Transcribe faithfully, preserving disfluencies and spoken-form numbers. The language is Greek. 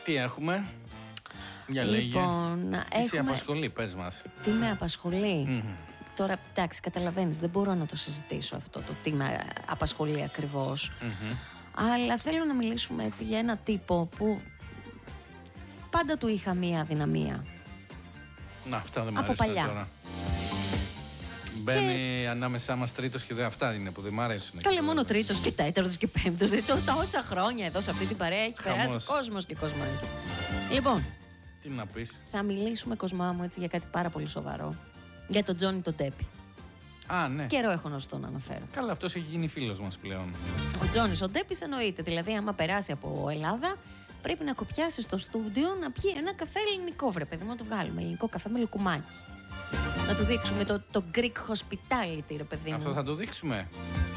Τι έχουμε? Για Λοιπόν, λέγε. Τι σε απασχολεί, πες μας. Τι με απασχολεί. Mm-hmm. Τώρα, εντάξει, καταλαβαίνεις, δεν μπορώ να το συζητήσω αυτό το τι με απασχολεί ακριβώς. Mm-hmm. Αλλά θέλω να μιλήσουμε έτσι για ένα τύπο που πάντα του είχα μία αδυναμία. Να, αυτά δεν μ' από αρέσουν παλιά. Τώρα. Μπαίνει ανάμεσά μας τρίτος και δε αυτά είναι που δεν μ' αρέσουν. Καλέ, μόνο τρίτος και τέταρτος και πέμπτος. Δηλαδή, τόσα χρόνια εδώ σε αυτή την παρέα έχει Χαμός. περάσει κόσμος και κοσμάκης. Λοιπόν, τι να πεις. Θα μιλήσουμε, Κοσμά μου, έτσι για κάτι πάρα πολύ σοβαρό. Για τον Τζόνι τον Ντέπι. Α, ναι. Καιρό έχω να σου τον αναφέρω. Καλά, αυτός έχει γίνει φίλος μας πλέον. Ο Τζόνις ο Ντέπις εννοείται. Δηλαδή, άμα περάσει από Ελλάδα, πρέπει να κοπιάσει στο στούντιο να πιει ένα καφέ ελληνικό, βρε παιδί μου, να το βγάλουμε. Ελληνικό καφέ με λουκουμάκι. Να του δείξουμε το, το Greek hospitality, ρε παιδί μου. Αυτό θα το δείξουμε.